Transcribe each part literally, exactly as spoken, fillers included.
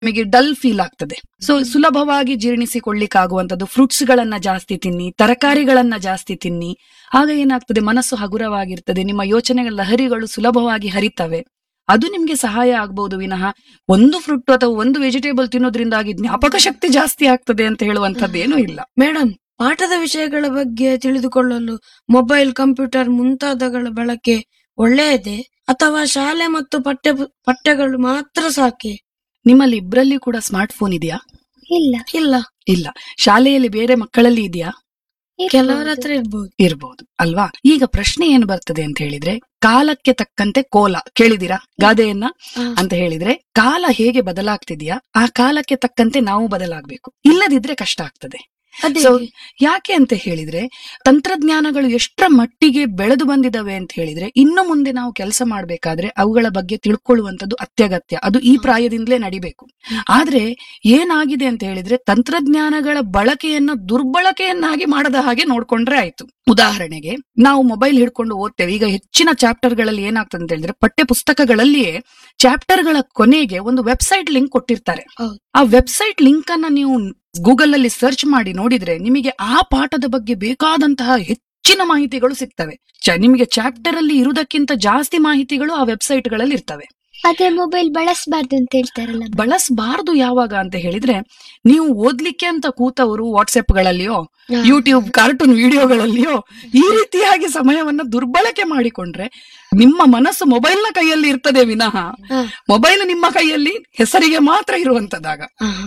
ನಿಮಗೆ dull feel ಆಗ್ತದೆ. So ಸುಲಭವಾಗಿ ಜೀರ್ಣಿಸಿಕೊಳ್ಳಿಕ್ಕಾಗುವಂತದ್ದು ಫ್ರೂಟ್ಸ್ ಗಳನ್ನ ಜಾಸ್ತಿ ತಿನ್ನಿ, ತರಕಾರಿಗಳನ್ನ ಜಾಸ್ತಿ ತಿನ್ನಿ. ಆಗ ಏನಾಗ್ತದೆ, ಮನಸ್ಸು ಹಗುರವಾಗಿರ್ತದೆ, ನಿಮ್ಮ ಯೋಚನೆಗಳ ಲಹರಿಗಳು ಸುಲಭವಾಗಿ ಹರಿತವೆ. ಅದು ನಿಮ್ಗೆ ಸಹಾಯ ಆಗ್ಬಹುದು ವಿನಃ ಒಂದು ಫ್ರೂಟ್ ಅಥವಾ ಒಂದು ವೆಜಿಟೇಬಲ್ ತಿನ್ನೋದ್ರಿಂದಾಗಿ ಜ್ಞಾಪಕ ಶಕ್ತಿ ಜಾಸ್ತಿ ಆಗ್ತದೆ ಅಂತ ಹೇಳುವಂತದ್ದೇನೂ ಇಲ್ಲ. ಮೇಡಮ್, ಪಾಠದ ವಿಷಯಗಳ ಬಗ್ಗೆ ತಿಳಿದುಕೊಳ್ಳಲು ಮೊಬೈಲ್, ಕಂಪ್ಯೂಟರ್ ಮುಂತಾದಗಳ ಬಳಕೆ ಒಳ್ಳೆಯದೇ ಅಥವಾ ಶಾಲೆ ಮತ್ತು ಪಠ್ಯ ಪಠ್ಯಗಳು ಮಾತ್ರ ಸಾಕೆ? ನಿಮ್ಮಲ್ಲಿ ಇಬ್ಬರಲ್ಲಿ ಕೂಡ ಸ್ಮಾರ್ಟ್ ಫೋನ್ ಇದೆಯಾ? ಇಲ್ಲ ಇಲ್ಲ ಇಲ್ಲ. ಶಾಲೆಯಲ್ಲಿ ಬೇರೆ ಮಕ್ಕಳಲ್ಲಿ ಇದೆಯಾ? ಕೆಲವರ ಹತ್ರ ಇರ್ಬೋದು ಇರ್ಬೋದು ಅಲ್ವಾ. ಈಗ ಪ್ರಶ್ನೆ ಏನು ಬರ್ತದೆ ಅಂತ ಹೇಳಿದ್ರೆ, ಕಾಲಕ್ಕೆ ತಕ್ಕಂತೆ ಕೋಲ ಕೇಳಿದಿರಾ ಗಾದೆಯನ್ನ ಅಂತ ಹೇಳಿದ್ರೆ, ಕಾಲ ಹೇಗೆ ಬದಲಾಗ್ತಿದ್ಯಾ ಆ ಕಾಲಕ್ಕೆ ತಕ್ಕಂತೆ ನಾವು ಬದಲಾಗ್ಬೇಕು, ಇಲ್ಲದಿದ್ರೆ ಕಷ್ಟ ಆಗ್ತದೆ. ಸೊ ಯಾಕೆ ಅಂತ ಹೇಳಿದ್ರೆ, ತಂತ್ರಜ್ಞಾನಗಳು ಎಷ್ಟರ ಮಟ್ಟಿಗೆ ಬೆಳೆದು ಬಂದಿದಾವೆ ಅಂತ ಹೇಳಿದ್ರೆ, ಇನ್ನು ಮುಂದೆ ನಾವು ಕೆಲಸ ಮಾಡ್ಬೇಕಾದ್ರೆ ಅವುಗಳ ಬಗ್ಗೆ ತಿಳ್ಕೊಳ್ಳುವಂತದ್ದು ಅತ್ಯಗತ್ಯ. ಅದು ಈ ಪ್ರಾಯದಿಂದಲೇ ನಡಿಬೇಕು. ಆದ್ರೆ ಏನಾಗಿದೆ ಅಂತ ಹೇಳಿದ್ರೆ, ತಂತ್ರಜ್ಞಾನಗಳ ಬಳಕೆಯನ್ನ ದುರ್ಬಳಕೆಯನ್ನಾಗಿ ಮಾಡದ ಹಾಗೆ ನೋಡ್ಕೊಂಡ್ರೆ ಆಯ್ತು. ಉದಾಹರಣೆಗೆ, ನಾವು ಮೊಬೈಲ್ ಹಿಡ್ಕೊಂಡು ಓದ್ತೇವೆ. ಈಗ ಹೆಚ್ಚಿನ ಚಾಪ್ಟರ್ ಗಳಲ್ಲಿ ಏನಾಗ್ತದೆ ಅಂತ ಹೇಳಿದ್ರೆ, ಪಠ್ಯ ಪುಸ್ತಕಗಳಲ್ಲಿಯೇ ಚಾಪ್ಟರ್ ಗಳ ಕೊನೆಗೆ ಒಂದು ವೆಬ್ಸೈಟ್ ಲಿಂಕ್ ಕೊಟ್ಟಿರ್ತಾರೆ. ಆ ವೆಬ್ಸೈಟ್ ಲಿಂಕ್ ಅನ್ನ ನೀವು ಗೂಗಲ್ ಅಲ್ಲಿ ಸರ್ಚ್ ಮಾಡಿ ನೋಡಿದ್ರೆ ನಿಮಗೆ ಆ ಪಾಠದ ಬಗ್ಗೆ ಬೇಕಾದಂತಹ ಹೆಚ್ಚಿನ ಮಾಹಿತಿಗಳು ಸಿಗ್ತವೆ. ನಿಮಗೆ ಚಾಪ್ಟರ್ ಅಲ್ಲಿ ಇರುವುದಕ್ಕಿಂತ ಜಾಸ್ತಿ ಮಾಹಿತಿಗಳು ಆ ವೆಬ್ಸೈಟ್ ಗಳಲ್ಲಿ ಇರ್ತವೆ. ಆದ್ರೆ ಮೊಬೈಲ್ ಬಳಸಬಾರ್ದು ಅಂತ ಹೇಳ್ತಾರಲ್ಲ. ಬಳಸಬಾರ್ದು ಯಾವಾಗ ಅಂತ ಹೇಳಿದ್ರೆ, ನೀವು ಓದ್ಲಿಕ್ಕೆ ಅಂತ ಕೂತವರು ವಾಟ್ಸ್ಆಪ್ ಗಳಲ್ಲಿಯೋ ಯೂಟ್ಯೂಬ್ ಕಾರ್ಟೂನ್ ವಿಡಿಯೋಗಳಲ್ಲಿಯೋ ಈ ರೀತಿಯಾಗಿ ಸಮಯವನ್ನ ದುರ್ಬಳಕೆ ಮಾಡಿಕೊಂಡ್ರೆ ನಿಮ್ಮ ಮನಸ್ಸು ಮೊಬೈಲ್ ನ ಕೈಯಲ್ಲಿ ಇರ್ತದೆ ವಿನಃ ಮೊಬೈಲ್ ನಿಮ್ಮ ಕೈಯಲ್ಲಿ ಹೆಸರಿಗೆ ಮಾತ್ರ ಇರುವಂತದಾಗ.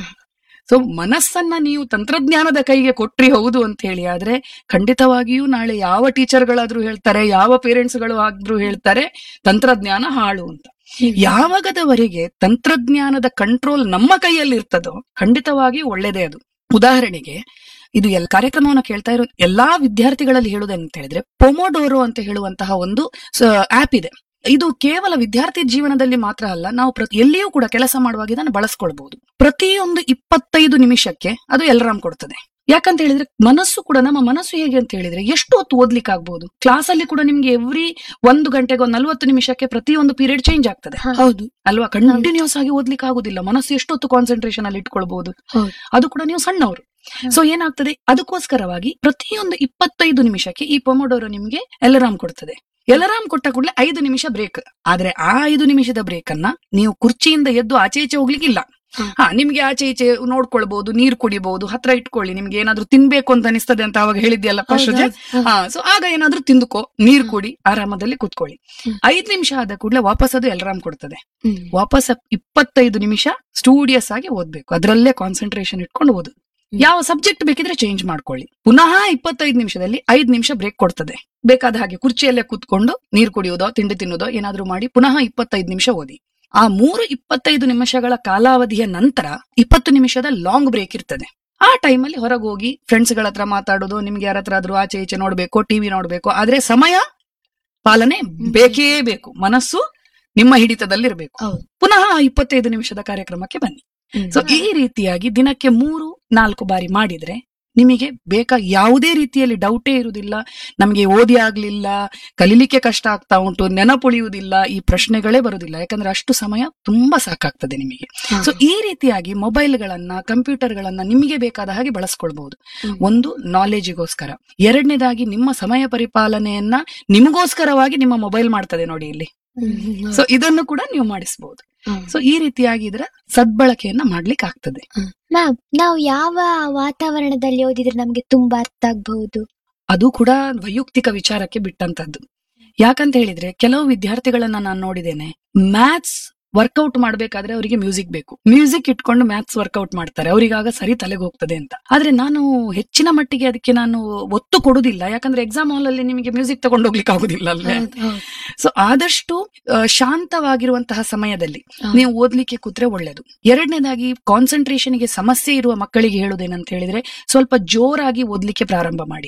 ಸೊ ಮನಸ್ಸನ್ನ ನೀವು ತಂತ್ರಜ್ಞಾನದ ಕೈಗೆ ಕೊಟ್ರಿ ಹೌದು ಅಂತ ಹೇಳಿ ಆದ್ರೆ ಖಂಡಿತವಾಗಿಯೂ ನಾಳೆ ಯಾವ ಟೀಚರ್ಗಳಾದ್ರೂ ಹೇಳ್ತಾರೆ, ಯಾವ ಪೇರೆಂಟ್ಸ್ ಗಳು ಆದ್ರೂ ಹೇಳ್ತಾರೆ, ತಂತ್ರಜ್ಞಾನ ಹಾಳು ಅಂತ. ಯಾವಾಗದವರೆಗೆ ತಂತ್ರಜ್ಞಾನದ ಕಂಟ್ರೋಲ್ ನಮ್ಮ ಕೈಯಲ್ಲಿ ಇರ್ತದೋ ಖಂಡಿತವಾಗಿ ಒಳ್ಳೇದೇ ಅದು. ಉದಾಹರಣೆಗೆ, ಇದು ಎಲ್ಲ ಕಾರ್ಯಕ್ರಮವನ್ನು ಕೇಳ್ತಾ ಇರೋ ಎಲ್ಲಾ ವಿದ್ಯಾರ್ಥಿಗಳಲ್ಲಿ ಹೇಳುವುದಂತ ಹೇಳಿದ್ರೆ, ಪೊಮೊಡೋರೋ ಅಂತ ಹೇಳುವಂತಹ ಒಂದು ಆಪ್ ಇದೆ. ಇದು ಕೇವಲ ವಿದ್ಯಾರ್ಥಿ ಜೀವನದಲ್ಲಿ ಮಾತ್ರ ಅಲ್ಲ, ನಾವು ಪ್ರತಿ ಎಲ್ಲಿಯೂ ಕೂಡ ಕೆಲಸ ಮಾಡುವಾಗ ಇದನ್ನು ಬಳಸ್ಕೊಳ್ಬಹುದು. ಪ್ರತಿಯೊಂದು ಇಪ್ಪತ್ತೈದು ನಿಮಿಷಕ್ಕೆ ಅದು ಅಲಾರಾಮ್ ಕೊಡ್ತದೆ. ಯಾಕಂತ ಹೇಳಿದ್ರೆ, ಮನಸ್ಸು ಕೂಡ, ನಮ್ಮ ಮನಸ್ಸು ಹೇಗೆ ಅಂತ ಹೇಳಿದ್ರೆ, ಎಷ್ಟು ಹೊತ್ತು ಓದ್ಲಿಕ್ಕೆ ಆಗ್ಬಹುದು. ಕ್ಲಾಸ್ ಅಲ್ಲಿ ಕೂಡ ನಿಮ್ಗೆ ಎವ್ರಿ ಒಂದು ಗಂಟೆಗೆ ಒಂದು ನಲ್ವತ್ತು ನಿಮಿಷಕ್ಕೆ ಪ್ರತಿಯೊಂದು ಪೀರಿಯಡ್ ಚೇಂಜ್ ಆಗ್ತದೆ. ಹೌದು ಅಲ್ವಾ? ಕಂಟಿನ್ಯೂಸ್ ಆಗಿ ಓದ್ಲಿಕ್ಕೆ ಆಗುದಿಲ್ಲ. ಮನಸ್ಸು ಎಷ್ಟು ಹೊತ್ತು ಕಾನ್ಸಂಟ್ರೇಷನ್ ಅಲ್ಲಿ ಇಟ್ಕೊಳ್ಬಹುದು. ಅದು ಕೂಡ ನೀವು ಸಣ್ಣವರು. ಸೊ ಏನಾಗ್ತದೆ, ಅದಕ್ಕೋಸ್ಕರವಾಗಿ ಪ್ರತಿಯೊಂದು ಇಪ್ಪತ್ತೈದು ನಿಮಿಷಕ್ಕೆ ಈ ಪೊಮೊಡೋರೋ ನಿಮ್ಗೆ ಅಲಾರಾಮ್ ಕೊಡ್ತದೆ. ಅಲಾರಾಮ್ ಕೊಟ್ಟ ಕೂಡಲೇ ಐದು ನಿಮಿಷ ಬ್ರೇಕ್. ಆದ್ರೆ ಆ ಐದು ನಿಮಿಷದ ಬ್ರೇಕ್ ಅನ್ನ ನೀವು ಕುರ್ಚಿಯಿಂದ ಎದ್ದು ಆಚೆ ಈಚೆ ಹೋಗ್ಲಿಕ್ಕಿಲ್ಲ. ಹಾ, ನಿಮ್ಗೆ ಆಚೆ ಈಚೆ ನೋಡ್ಕೊಳ್ಬಹುದು, ನೀರ್ ಕುಡಿಬಹುದು, ಹತ್ರ ಇಟ್ಕೊಳ್ಳಿ. ನಿಮ್ಗೆ ಏನಾದ್ರು ತಿನ್ಬೇಕು ಅಂತ ಅನಿಸ್ತದೆ ಅಂತ ಅವಾಗ ಹೇಳಿದ್ಯಲ್ಲ ಪಶುಜೆ. ಹಾ, ಸೊ ಆಗ ಏನಾದ್ರು ತಿಂದುಕೋ, ನೀರ್ ಕುಡಿ, ಆರಾಮದಲ್ಲಿ ಕೂತ್ಕೊಳ್ಳಿ. ಐದ್ ನಿಮಿಷ ಆದ ಕೂಡಲೇ ವಾಪಸ್ ಅದು ಅಲಾರಾಮ್ ಕೊಡ್ತದೆ. ವಾಪಸ್ ಇಪ್ಪತ್ತೈದು ನಿಮಿಷ ಸ್ಟೂಡಿಯಸ್ ಆಗಿ ಓದ್ಬೇಕು. ಅದ್ರಲ್ಲೇ ಕಾನ್ಸಂಟ್ರೇಷನ್ ಇಟ್ಕೊಂಡು ಓದು. ಯಾವ ಸಬ್ಜೆಕ್ಟ್ ಬೇಕಿದ್ರೆ ಚೇಂಜ್ ಮಾಡ್ಕೊಳ್ಳಿ. ಪುನಃ ಇಪ್ಪತ್ತೈದು ನಿಮಿಷದಲ್ಲಿ ಐದ್ ನಿಮಿಷ ಬ್ರೇಕ್ ಕೊಡ್ತದೆ. ಬೇಕಾದ ಹಾಗೆ ಕುರ್ಚಿಯಲ್ಲೇ ಕೂತ್ಕೊಂಡು ನೀರ್ ಕುಡಿಯೋದೋ ತಿಂಡಿ ತಿನ್ನೋದೋ ಏನಾದ್ರು ಮಾಡಿ ಪುನಃ ಇಪ್ಪತ್ತೈದು ನಿಮಿಷ ಓದಿ. ಆ ಮೂರು ಇಪ್ಪತ್ತೈದು ನಿಮಿಷಗಳ ಕಾಲಾವಧಿಯ ನಂತರ ಇಪ್ಪತ್ತು ನಿಮಿಷದ ಲಾಂಗ್ ಬ್ರೇಕ್ ಇರ್ತದೆ. ಆ ಟೈಮಲ್ಲಿ ಹೊರಗೆ ಹೋಗಿ ಫ್ರೆಂಡ್ಸ್ ಗಳ ಹತ್ರ ಮಾತಾಡೋದು, ನಿಮ್ಗೆ ಯಾರ ಹತ್ರ ಆದ್ರೂ ಆಚೆ ಈಚೆ ನೋಡ್ಬೇಕು, ಟಿವಿ ನೋಡ್ಬೇಕು. ಆದ್ರೆ ಸಮಯ ಪಾಲನೆ ಬೇಕೇ ಬೇಕು. ಮನಸ್ಸು ನಿಮ್ಮ ಹಿಡಿತದಲ್ಲಿರ್ಬೇಕು. ಪುನಃ ಇಪ್ಪತ್ತೈದು ನಿಮಿಷದ ಕಾರ್ಯಕ್ರಮಕ್ಕೆ ಬನ್ನಿ. ಸೊ ಈ ರೀತಿಯಾಗಿ ದಿನಕ್ಕೆ ಮೂರು ನಾಲ್ಕು ಬಾರಿ ಮಾಡಿದ್ರೆ ನಿಮಗೆ ಬೇಕಾ ಯಾವುದೇ ರೀತಿಯಲ್ಲಿ ಡೌಟೇ ಇರುವುದಿಲ್ಲ. ನಮ್ಗೆ ಓದಿ ಆಗ್ಲಿಲ್ಲ, ಕಲೀಲಿಕ್ಕೆ ಕಷ್ಟ ಆಗ್ತಾ ಉಂಟು, ನೆನಪುಳಿಯುವುದಿಲ್ಲ, ಈ ಪ್ರಶ್ನೆಗಳೇ ಬರುದಿಲ್ಲ. ಯಾಕಂದ್ರೆ ಅಷ್ಟು ಸಮಯ ತುಂಬಾ ಸಾಕಾಗ್ತದೆ ನಿಮಗೆ. ಸೊ ಈ ರೀತಿಯಾಗಿ ಮೊಬೈಲ್ ಗಳನ್ನ, ಕಂಪ್ಯೂಟರ್ ಗಳನ್ನ ನಿಮಗೆ ಬೇಕಾದ ಹಾಗೆ ಬಳಸ್ಕೊಳ್ಬಹುದು. ಒಂದು ನಾಲೆಜಿಗೋಸ್ಕರ, ಎರಡನೇದಾಗಿ ನಿಮ್ಮ ಸಮಯ ಪರಿಪಾಲನೆಯನ್ನ ನಿಮಗೋಸ್ಕರವಾಗಿ ನಿಮ್ಮ ಮೊಬೈಲ್ ಮಾಡ್ತದೆ ನೋಡಿ ಇಲ್ಲಿ. ಸೊ ಇದನ್ನು ಕೂಡ ನೀವು ಮಾಡಿಸಬಹುದು. ಸೊ ಈ ರೀತಿಯಾಗಿ ಇದರ ಸದ್ಬಳಕೆಯನ್ನ ಮಾಡ್ಲಿಕ್ಕೆ ಆಗ್ತದೆ. ಮ್ಯಾಮ್, ನಾವು ಯಾವ ವಾತಾವರಣದಲ್ಲಿ ಓದಿದ್ರೆ ನಮ್ಗೆ ತುಂಬಾ ಅರ್ಥ ಆಗಬಹುದು? ಅದು ಕೂಡ ವೈಯಕ್ತಿಕ ವಿಚಾರಕ್ಕೆ ಬಿಟ್ಟಂತದ್ದು. ಯಾಕಂತ ಹೇಳಿದ್ರೆ, ಕೆಲವು ವಿದ್ಯಾರ್ಥಿಗಳನ್ನ ನಾನು ನೋಡಿದ್ದೇನೆ, ಮ್ಯಾಥ್ಸ್ ವರ್ಕೌಟ್ ಮಾಡ್ಬೇಕಾದ್ರೆ ಅವರಿಗೆ ಮ್ಯೂಸಿಕ್ ಬೇಕು. ಮ್ಯೂಸಿಕ್ ಇಟ್ಕೊಂಡು ಮ್ಯಾಥ್ಸ್ ವರ್ಕೌಟ್ ಮಾಡ್ತಾರೆ, ಅವರಿಗಾಗ ಸರಿ ತಲೆಗೆ ಹೋಗ್ತದೆ ಅಂತ. ಆದ್ರೆ ನಾನು ಹೆಚ್ಚಿನ ಮಟ್ಟಿಗೆ ಅದಕ್ಕೆ ನಾನು ಒತ್ತು ಕೊಡುದಿಲ್ಲ. ಯಾಕಂದ್ರೆ ಎಕ್ಸಾಮ್ ಹಾಲ್ ಅಲ್ಲಿ ನಿಮಗೆ ಮ್ಯೂಸಿಕ್ ತಗೊಂಡು ಹೋಗ್ಲಿಕ್ಕೆ ಆಗುದಿಲ್ಲ ಅಲ್ವೇ. ಸೊ ಆದಷ್ಟು ಶಾಂತವಾಗಿರುವಂತಹ ಸಮಯದಲ್ಲಿ ನೀವು ಓದ್ಲಿಕ್ಕೆ ಕೂತ್ರೆ ಒಳ್ಳೇದು. ಎರಡನೇದಾಗಿ, ಕಾನ್ಸಂಟ್ರೇಷನ್ ಗೆ ಸಮಸ್ಯೆ ಇರುವ ಮಕ್ಕಳಿಗೆ ಹೇಳುದೇನಂತ ಹೇಳಿದ್ರೆ, ಸ್ವಲ್ಪ ಜೋರಾಗಿ ಓದ್ಲಿಕ್ಕೆ ಪ್ರಾರಂಭ ಮಾಡಿ.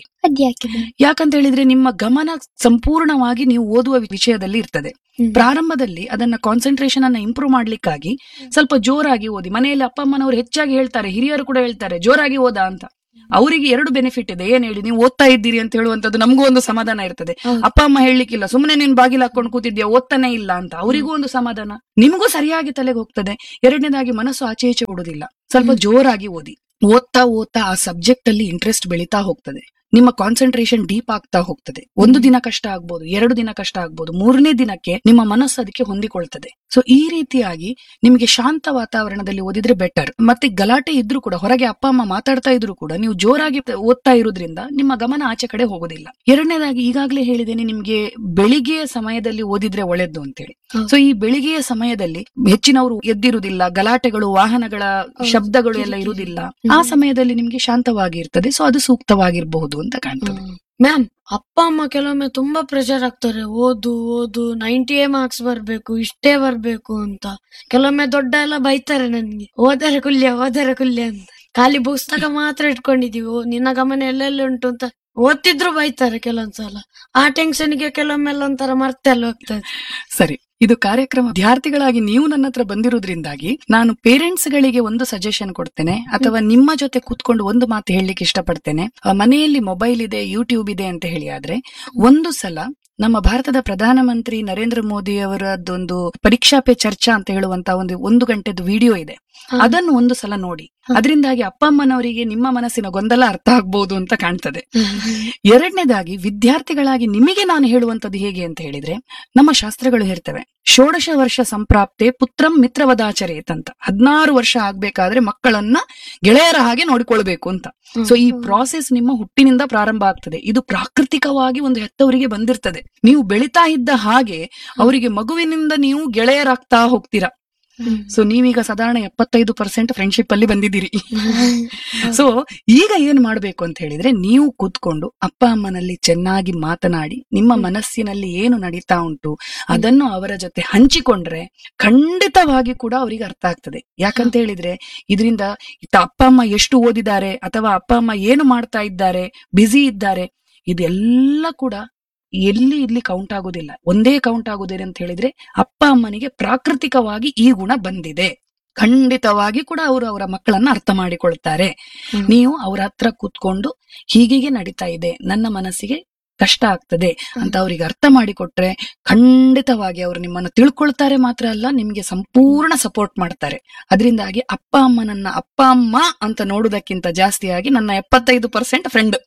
ಯಾಕಂತ ಹೇಳಿದ್ರೆ ನಿಮ್ಮ ಗಮನ ಸಂಪೂರ್ಣವಾಗಿ ನೀವು ಓದುವ ವಿಷಯದಲ್ಲಿ ಇರ್ತದೆ. ಪ್ರಾರಂಭದಲ್ಲಿ ಅದನ್ನ ಕಾನ್ಸಂಟ್ರೇಷನ್ ಅನ್ನ ಇಂಪ್ರೂವ್ ಮಾಡ್ಲಿಕ್ಕಾಗಿ ಸ್ವಲ್ಪ ಜೋರಾಗಿ ಓದಿ. ಮನೆಯಲ್ಲಿ ಅಪ್ಪ ಅಮ್ಮನವರು ಹೆಚ್ಚಾಗಿ ಹೇಳ್ತಾರೆ, ಹಿರಿಯರು ಕೂಡ ಹೇಳ್ತಾರೆ ಜೋರಾಗಿ ಓದ ಅಂತ. ಅವರಿಗೆ ಎರಡು ಬೆನಿಫಿಟ್ ಇದೆ. ಏನ್ ಹೇಳಿ, ನೀವು ಓದ್ತಾ ಇದ್ದೀರಿ ಅಂತ ಹೇಳುವಂತದ್ದು ನಮಗೂ ಒಂದು ಸಮಾಧಾನ ಇರ್ತದೆ. ಹೌದು. ಅಪ್ಪ ಅಮ್ಮ ಹೇಳಲಿಕ್ಕಿಲ್ಲ, ಸುಮ್ಮನೆ ನೀನ್ ಬಾಗಿಲು ಹಾಕೊಂಡು ಕೂತಿದ್ಯಾ, ಓದ್ತಾನೆ ಇಲ್ಲ ಅಂತ, ಅವರಿಗೂ ಒಂದು ಸಮಾಧಾನ, ನಿಮಗೂ ಸರಿಯಾಗಿ ತಲೆಗೆ ಹೋಗ್ತದೆ. ಎರಡನೇದಾಗಿ ಮನಸ್ಸು ಆಚೆ ಈಚೆ ಕೊಡುದಿಲ್ಲ, ಸ್ವಲ್ಪ ಜೋರಾಗಿ ಓದಿ. ಓದ್ತಾ ಓದ್ತಾ ಆ ಸಬ್ಜೆಕ್ಟ್ ಅಲ್ಲಿ ಇಂಟ್ರೆಸ್ಟ್ ಬೆಳೀತಾ ಹೋಗ್ತದೆ, ನಿಮ್ಮ ಕಾನ್ಸಂಟ್ರೇಷನ್ ಡೀಪ್ ಆಗ್ತಾ ಹೋಗ್ತದೆ. ಒಂದು ದಿನ ಕಷ್ಟ ಆಗ್ಬೋದು, ಎರಡು ದಿನ ಕಷ್ಟ ಆಗ್ಬೋದು, ಮೂರನೇ ದಿನಕ್ಕೆ ನಿಮ್ಮ ಮನಸ್ಸು ಅದಕ್ಕೆ ಹೊಂದಿಕೊಳ್ತದೆ. ಸೊ ಈ ರೀತಿಯಾಗಿ ನಿಮಗೆ ಶಾಂತ ವಾತಾವರಣದಲ್ಲಿ ಓದಿದ್ರೆ ಬೆಟರ್. ಮತ್ತೆ ಗಲಾಟೆ ಇದ್ರೂ ಕೂಡ, ಹೊರಗೆ ಅಪ್ಪ ಅಮ್ಮ ಮಾತಾಡ್ತಾ ಇದ್ರು ಕೂಡ ನೀವು ಜೋರಾಗಿ ಓದ್ತಾ ಇರೋದ್ರಿಂದ ನಿಮ್ಮ ಗಮನ ಆಚೆ ಕಡೆ ಹೋಗೋದಿಲ್ಲ. ಎರಡನೇದಾಗಿ ಈಗಾಗಲೇ ಹೇಳಿದ್ದೇನೆ, ನಿಮ್ಗೆ ಬೆಳಿಗ್ಗೆಯ ಸಮಯದಲ್ಲಿ ಓದಿದ್ರೆ ಒಳ್ಳೆದ್ದು ಅಂತೇಳಿ. ಸೊ ಈ ಬೆಳಿಗ್ಗೆಯ ಸಮಯದಲ್ಲಿ ಹೆಚ್ಚಿನವರು ಎದ್ದಿರುವುದಿಲ್ಲ, ಗಲಾಟೆಗಳು, ವಾಹನಗಳ ಶಬ್ದಗಳು ಎಲ್ಲ ಇರುವುದಿಲ್ಲ. ಆ ಸಮಯದಲ್ಲಿ ನಿಮ್ಗೆ ಶಾಂತವಾಗಿ ಇರ್ತದೆ. ಸೊ ಅದು ಸೂಕ್ತವಾಗಿರಬಹುದು ಅಂತ ಕಾಣ್ತದೆ. ಮ್ಯಾಮ್, ಅಪ್ಪ ಅಮ್ಮ ಕೆಲವೊಮ್ಮೆ ತುಂಬಾ ಪ್ರೆಷರ್ ಆಗ್ತಾರೆ, ಓದು ಓದು ನೈಂಟಿ ಮಾರ್ಕ್ಸ್ ಬರ್ಬೇಕು, ಇಷ್ಟೇ ಬರ್ಬೇಕು ಅಂತ. ಕೆಲವೊಮ್ಮೆ ದೊಡ್ಡ ಎಲ್ಲ ಬೈತಾರೆ ನನ್ಗೆ, ಓದರೆ ಕುಲ್ಯ ಓದರೆ ಕುಲ್ಯ ಅಂತ. ಖಾಲಿ ಪುಸ್ತಕ ಮಾತ್ರ ಇಟ್ಕೊಂಡಿದೀವಿ, ಓ, ನಿನ್ನ ಗಮನ ಎಲ್ಲೆಲ್ಲ ಉಂಟು ಅಂತ ಓದ್ತಿದ್ರು ಬೈತಾರೆ ಕೆಲವೊಂದ್ಸಲ. ಆ ಟೆನ್ಷನ್ಗೆ ಕೆಲವೊಮ್ಮೆಲ್ಲ ಒಂಥರ ಮರ್ತೆಲ್ಲ ಹೋಗ್ತದೆ. ಸರಿ, ಇದು ಕಾರ್ಯಕ್ರಮ ವಿದ್ಯಾರ್ಥಿಗಳಾಗಿ ನೀವು ನನ್ನ ಹತ್ರ ಬಂದಿರೋದ್ರಿಂದಾಗಿ ನಾನು ಪೇರೆಂಟ್ಸ್ ಗಳಿಗೆ ಒಂದು ಸಜೆಷನ್ ಕೊಡ್ತೇನೆ, ಅಥವಾ ನಿಮ್ಮ ಜೊತೆ ಕೂತ್ಕೊಂಡು ಒಂದು ಮಾತು ಹೇಳಲಿಕ್ಕೆ ಇಷ್ಟಪಡ್ತೇನೆ. ಆ, ಮನೆಯಲ್ಲಿ ಮೊಬೈಲ್ ಇದೆ, ಯೂಟ್ಯೂಬ್ ಇದೆ ಅಂತ ಹೇಳಿ ಆದ್ರೆ, ಒಂದು ಸಲ ನಮ್ಮ ಭಾರತದ ಪ್ರಧಾನಮಂತ್ರಿ ನರೇಂದ್ರ ಮೋದಿ ಅವರದ್ದೊಂದು ಪರೀಕ್ಷಾ ಪೇ ಚರ್ಚಾ ಅಂತ ಹೇಳುವಂತ ಒಂದು ಒಂದು ಗಂಟೆದು ವಿಡಿಯೋ ಇದೆ, ಅದನ್ನು ಒಂದು ಸಲ ನೋಡಿ. ಅದರಿಂದಾಗಿ ಅಪ್ಪ ಅಮ್ಮನವರಿಗೆ ನಿಮ್ಮ ಮನಸ್ಸಿನ ಗೊಂದಲ ಅರ್ಥ ಆಗ್ಬಹುದು ಅಂತ ಕಾಣ್ತದೆ. ಎರಡನೇದಾಗಿ ವಿದ್ಯಾರ್ಥಿಗಳಾಗಿ ನಿಮಗೆ ನಾನು ಹೇಳುವಂತದ್ದು ಹೇಗೆ ಅಂತ ಹೇಳಿದ್ರೆ, ನಮ್ಮ ಶಾಸ್ತ್ರಗಳು ಹೇಳ್ತವೆ, ಷೋಡಶ ವರ್ಷ ಸಂಪ್ರಾಪ್ತೆ ಪುತ್ರಂ ಮಿತ್ರವದಾಚರೇತ್ ಅಂತ. ಹದಿನಾರು ವರ್ಷ ಆಗ್ಬೇಕಾದ್ರೆ ಮಕ್ಕಳನ್ನ ಗೆಳೆಯರ ಹಾಗೆ ನೋಡಿಕೊಳ್ಬೇಕು ಅಂತ. ಸೊ ಈ ಪ್ರಾಸೆಸ್ ನಿಮ್ಮ ಹುಟ್ಟಿನಿಂದ ಪ್ರಾರಂಭ ಆಗ್ತದೆ. ಇದು ಪ್ರಾಕೃತಿಕವಾಗಿ ಒಂದು ಹೆತ್ತವರಿಗೆ ಬಂದಿರ್ತದೆ. ನೀವು ಬೆಳಿತಾ ಇದ್ದ ಹಾಗೆ ಅವರಿಗೆ ಮಗುವಿನಿಂದ ನೀವು ಗೆಳೆಯರಾಗ್ತಾ ಹೋಗ್ತೀರಾ. ಸೊ ನೀವೀಗ ಸಾಧಾರಣ ಎಪ್ಪತ್ತೈದು ಪರ್ಸೆಂಟ್ ಫ್ರೆಂಡ್ಶಿಪ್ ಅಲ್ಲಿ ಬಂದಿದ್ದೀರಿ. ಸೊ ಈಗ ಏನ್ ಮಾಡ್ಬೇಕು ಅಂತ ಹೇಳಿದ್ರೆ, ನೀವು ಕೂತ್ಕೊಂಡು ಅಪ್ಪ ಅಮ್ಮನಲ್ಲಿ ಚೆನ್ನಾಗಿ ಮಾತನಾಡಿ, ನಿಮ್ಮ ಮನಸ್ಸಿನಲ್ಲಿ ಏನು ನಡೀತಾ ಉಂಟು ಅದನ್ನು ಅವರ ಜೊತೆ ಹಂಚಿಕೊಂಡ್ರೆ ಖಂಡಿತವಾಗಿ ಕೂಡ ಅವರಿಗೆ ಅರ್ಥ ಆಗ್ತದೆ. ಯಾಕಂತ ಹೇಳಿದ್ರೆ, ಇದರಿಂದ ಅಪ್ಪ ಅಮ್ಮ ಎಷ್ಟು ಓದಿದ್ದಾರೆ ಅಥವಾ ಅಪ್ಪ ಅಮ್ಮ ಏನು ಮಾಡ್ತಾ ಇದ್ದಾರೆ, ಬ್ಯುಸಿ ಇದ್ದಾರೆ, ಇದೆಲ್ಲ ಕೂಡ ಎಲ್ಲಿ ಇಲ್ಲಿ ಕೌಂಟ್ ಆಗೋದಿಲ್ಲ. ಒಂದೇ ಕೌಂಟ್ ಆಗೋದೇನೆ ಅಂತ ಹೇಳಿದ್ರೆ, ಅಪ್ಪ ಅಮ್ಮನಿಗೆ ಪ್ರಾಕೃತಿಕವಾಗಿ ಈ ಗುಣ ಬಂದಿದೆ. ಖಂಡಿತವಾಗಿ ಕೂಡ ಅವರು ಅವರ ಮಕ್ಕಳನ್ನ ಅರ್ಥ ಮಾಡಿಕೊಳ್ತಾರೆ. ನೀವು ಅವರ ಹತ್ರ ಕೂತ್ಕೊಂಡು ಹೀಗೆ ನಡೀತಾ ಇದೆ, ನನ್ನ ಮನಸ್ಸಿಗೆ ಕಷ್ಟ ಆಗ್ತದೆ ಅಂತ ಅವ್ರಿಗೆ ಅರ್ಥ ಮಾಡಿಕೊಟ್ರೆ ಖಂಡಿತವಾಗಿ ಅವರು ನಿಮ್ಮನ್ನು ತಿಳ್ಕೊಳ್ತಾರೆ. ಮಾತ್ರ ಅಲ್ಲ, ನಿಮ್ಗೆ ಸಂಪೂರ್ಣ ಸಪೋರ್ಟ್ ಮಾಡ್ತಾರೆ. ಅದರಿಂದಾಗಿ ಅಪ್ಪ ಅಮ್ಮನನ್ನ ಅಪ್ಪ ಅಮ್ಮ ಅಂತ ನೋಡುವುದಕ್ಕಿಂತ ಜಾಸ್ತಿಯಾಗಿ ನನ್ನ ಎಪ್ಪತ್ತೈದು ಪರ್ಸೆಂಟ್ ಫ್ರೆಂಡ್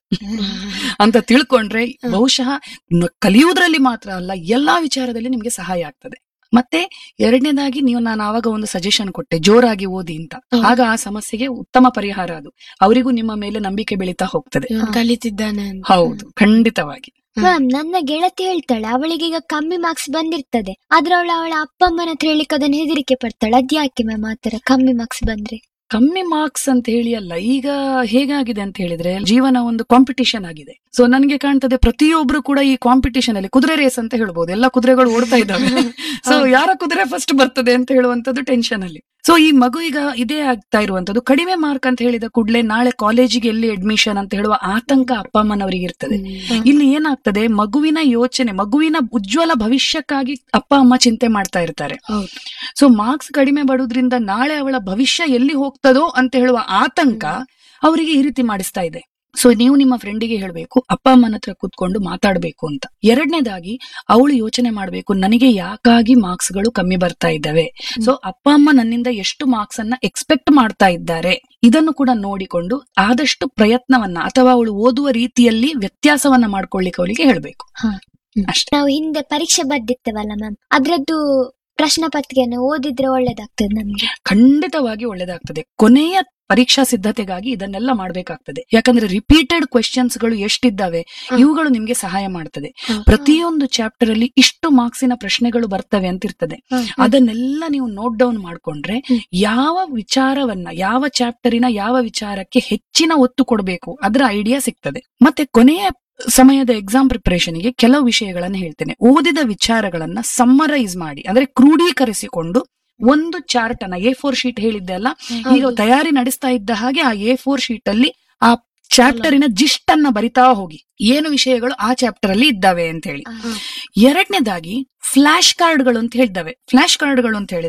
ಅಂತ ತಿಳ್ಕೊಂಡ್ರೆ ಬಹುಶಃ ಕಲಿಯುವುದರಲ್ಲಿ ಮಾತ್ರ ಅಲ್ಲ, ಎಲ್ಲಾ ವಿಚಾರದಲ್ಲಿ ನಿಮ್ಗೆ ಸಹಾಯ ಆಗ್ತದೆ. ಮತ್ತೆ ಎರಡನೇದಾಗಿ, ನೀವು ನಾನು ಆವಾಗ ಒಂದು ಸಜೆಷನ್ ಕೊಟ್ಟೆ, ಜೋರಾಗಿ ಓದಿ ಅಂತ. ಆಗ ಆ ಸಮಸ್ಯೆಗೆ ಉತ್ತಮ ಪರಿಹಾರ ಅದು. ಅವರಿಗೂ ನಿಮ್ಮ ಮೇಲೆ ನಂಬಿಕೆ ಬೆಳೀತಾ ಹೋಗ್ತದೆ. ಕಲಿತಿದ್ದಾನೆ. ಹೌದು, ಖಂಡಿತವಾಗಿ. ಮ್ಯಾಮ್, ನನ್ನ ಗೆಳತಿ ಹೇಳ್ತಾಳೆ, ಅವಳಿಗೆ ಈಗ ಕಮ್ಮಿ ಮಾರ್ಕ್ಸ್ ಬಂದಿರ್ತದೆ, ಆದ್ರೆ ಅವಳು ಅವಳ ಅಪ್ಪ ಅಮ್ಮನ ಹತ್ರ ಹೇಳಿಕ್ಕೆ ಅದನ್ನ ಹೆದರಿಕೆ ಪಡ್ತಾಳೆ. ಅದ್ಯಾಕೆ ಮ್ಯಾಮ್ ಆತರ ಕಮ್ಮಿ ಮಾರ್ಕ್ಸ್ ಬಂದ್ರೆ? ಕಮ್ಮಿ ಮಾರ್ಕ್ಸ್ ಅಂತ ಹೇಳಿ ಅಲ್ಲ, ಈಗ ಹೇಗಾಗಿದೆ ಅಂತ ಹೇಳಿದ್ರೆ ಜೀವನ ಒಂದು ಕಾಂಪಿಟಿಷನ್ ಆಗಿದೆ. ಸೊ ನನಗೆ ಕಾಣ್ತದೆ ಪ್ರತಿಯೊಬ್ರು ಕೂಡ ಈ ಕಾಂಪಿಟಿಷನ್ ಅಲ್ಲಿ, ಕುದುರೆ ರೇಸ್ ಅಂತ ಹೇಳ್ಬೋದು, ಎಲ್ಲ ಕುದುರೆಗಳು ಓಡ್ತಾ ಇದ್ದಾವೆ. ಸೊ ಯಾರ ಕುದುರೆ ಫಸ್ಟ್ ಬರ್ತದೆ ಅಂತ ಹೇಳುವಂತದ್ದು ಟೆನ್ಷನ್ ಅಲ್ಲಿ. ಸೊ ಈ ಮಗು ಈಗ ಇದೇ ಆಗ್ತಾ ಇರುವಂತದ್ದು. ಕಡಿಮೆ ಮಾರ್ಕ್ ಅಂತ ಹೇಳಿದ ಕೂಡಲೇ ನಾಳೆ ಕಾಲೇಜಿಗೆ ಎಲ್ಲಿ ಅಡ್ಮಿಷನ್ ಅಂತ ಹೇಳುವ ಆತಂಕ ಅಪ್ಪ ಅಮ್ಮನವರಿಗೆ ಇರ್ತದೆ. ಇಲ್ಲಿ ಏನಾಗ್ತದೆ, ಮಗುವಿನ ಯೋಚನೆ, ಮಗುವಿನ ಉಜ್ವಲ ಭವಿಷ್ಯಕ್ಕಾಗಿ ಅಪ್ಪ ಅಮ್ಮ ಚಿಂತೆ ಮಾಡ್ತಾ ಇರ್ತಾರೆ. ಸೊ ಮಾರ್ಕ್ಸ್ ಕಡಿಮೆ ಬರೋದ್ರಿಂದ ನಾಳೆ ಅವಳ ಭವಿಷ್ಯ ಎಲ್ಲಿ ಹೋಗ್ತದೋ ಅಂತ ಹೇಳುವ ಆತಂಕ ಅವರಿಗೆ ಈ ರೀತಿ ಮಾಡಿಸ್ತಾ ಇದೆ. ಸೊ ನೀವು ನಿಮ್ಮ ಫ್ರೆಂಡಿಗೆ ಹೇಳ್ಬೇಕು, ಅಪ್ಪ ಅಮ್ಮನ ಹತ್ರ ಕೂತ್ಕೊಂಡು ಮಾತಾಡ್ಬೇಕು ಅಂತ. ಎರಡನೇದಾಗಿ, ಅವಳು ಯೋಚನೆ ಮಾಡ್ಬೇಕು, ನನಗೆ ಯಾಕಾಗಿ ಮಾರ್ಕ್ಸ್ ಗಳು ಕಮ್ಮಿ ಬರ್ತಾ ಇದ್ದಾವೆ, ಸೊ ಅಪ್ಪ ಅಮ್ಮ ನನ್ನಿಂದ ಎಷ್ಟು ಮಾರ್ಕ್ಸ್ ಅನ್ನ ಎಕ್ಸ್ಪೆಕ್ಟ್ ಮಾಡ್ತಾ ಇದ್ದಾರೆ, ಇದನ್ನು ಕೂಡ ನೋಡಿಕೊಂಡು ಆದಷ್ಟು ಪ್ರಯತ್ನವನ್ನ ಅಥವಾ ಅವಳು ಓದುವ ರೀತಿಯಲ್ಲಿ ವ್ಯತ್ಯಾಸವನ್ನ ಮಾಡ್ಕೊಳ್ಳಿಕ್ಕೆ ಅವಳಿಗೆ ಹೇಳ್ಬೇಕು ಅಷ್ಟೇ. ನಾವು ಹಿಂದೆ ಪರೀಕ್ಷೆ ಬರ್ದಿರ್ತೇವಲ್ಲ ಮ್ಯಾಮ್, ಅದ್ರದ್ದು ಪ್ರಶ್ನೆ ಪತ್ರಿಕೆಯನ್ನು ಓದಿದ್ರೆ ಒಳ್ಳೇದಾಗ್ತದೆ ನಮ್ಗೆ. ಖಂಡಿತವಾಗಿ ಒಳ್ಳೇದಾಗ್ತದೆ. ಕೊನೆಯ ಪರೀಕ್ಷಾ ಸಿದ್ಧತೆಗಾಗಿ ಇದನ್ನೆಲ್ಲ ಮಾಡ್ಬೇಕಾಗ್ತದೆ. ಯಾಕಂದ್ರೆ ರಿಪೀಟೆಡ್ ಕ್ವೆಶ್ಚನ್ಸ್ ಗಳು ಎಷ್ಟಿದ್ದಾವೆ ಇವುಗಳು ನಿಮ್ಗೆ ಸಹಾಯ ಮಾಡ್ತದೆ. ಪ್ರತಿಯೊಂದು ಚಾಪ್ಟರ್ ಅಲ್ಲಿ ಇಷ್ಟು ಮಾರ್ಕ್ಸಿನ ಪ್ರಶ್ನೆಗಳು ಬರ್ತವೆ ಅಂತ ಇರ್ತದೆ. ಅದನ್ನೆಲ್ಲ ನೀವು ನೋಟ್ ಡೌನ್ ಮಾಡ್ಕೊಂಡ್ರೆ ಯಾವ ವಿಚಾರವನ್ನ, ಯಾವ ಚಾಪ್ಟರಿನ ಯಾವ ವಿಚಾರಕ್ಕೆ ಹೆಚ್ಚಿನ ಒತ್ತು ಕೊಡಬೇಕು ಅದರ ಐಡಿಯಾ ಸಿಗ್ತದೆ. ಮತ್ತೆ ಕೊನೆಯ ಸಮಯದ ಎಕ್ಸಾಮ್ ಪ್ರಿಪರೇಷನ್ಗೆ ಕೆಲವು ವಿಷಯಗಳನ್ನ ಹೇಳ್ತೇನೆ. ಓದಿದ ವಿಚಾರಗಳನ್ನ ಸಮ್ಮರೈಸ್ ಮಾಡಿ, ಅಂದ್ರೆ ಕ್ರೋಢೀಕರಿಸಿಕೊಂಡು ಒಂದು ಚಾರ್ಟ್ ಅನ್ನ, ಎ ಫೋರ್ ಶೀಟ್ ಹೇಳಿದ್ದೆ ಅಲ್ಲ, ಈಗ ತಯಾರಿ ನಡೆಸ್ತಾ ಇದ್ದ ಹಾಗೆ ಆ ಎ ಫೋರ್ ಶೀಟ್ ಅಲ್ಲಿ ಆ ಚಾಪ್ಟರಿನ ಜಿಸ್ಟ್ ಅನ್ನ ಬರಿತಾ ಹೋಗಿ, ಏನು ವಿಷಯಗಳು ಆ ಚಾಪ್ಟರ್ ಅಲ್ಲಿ ಇದ್ದಾವೆ ಅಂತ ಹೇಳಿ. ಎರಡನೇದಾಗಿ ಫ್ಲಾಶ್ ಕಾರ್ಡ್ಗಳು ಅಂತ ಹೇಳಿದ್ದಾವೆ. ಫ್ಲಾಶ್ ಕಾರ್ಡ್ಗಳು ಅಂತ ಹೇಳಿದ್ರೆ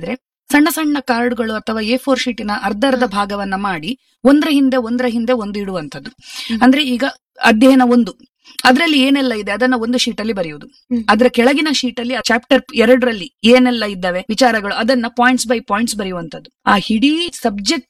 ಸಣ್ಣ ಸಣ್ಣ ಕಾರ್ಡ್ಗಳು ಅಥವಾ ಎ ಫೋರ್ ಶೀಟಿನ ಅರ್ಧ ಅರ್ಧ ಭಾಗವನ್ನ ಮಾಡಿ ಒಂದ್ರ ಹಿಂದೆ ಒಂದ್ರ ಹಿಂದೆ ಒಂದು ಇಡುವಂತದ್ದು. ಅಂದ್ರೆ ಈಗ ಅಧ್ಯಯನ ಒಂದು ಅದ್ರಲ್ಲಿ ಏನೆಲ್ಲ ಇದೆ ಅದನ್ನ ಒಂದು ಶೀಟ್ ಅಲ್ಲಿ ಬರೆಯುವುದು, ಅದರ ಕೆಳಗಿನ ಶೀಟ್ ಅಲ್ಲಿ ಚಾಪ್ಟರ್ ಎರಡರಲ್ಲಿ ಏನೆಲ್ಲ ಇದ್ದಾವೆ ವಿಚಾರಗಳು ಅದನ್ನ ಪಾಯಿಂಟ್ಸ್ ಬೈ ಪಾಯಿಂಟ್ಸ್ ಬರೆಯುವಂತದ್ದು. ಆ ಇಡೀ ಸಬ್ಜೆಕ್ಟ್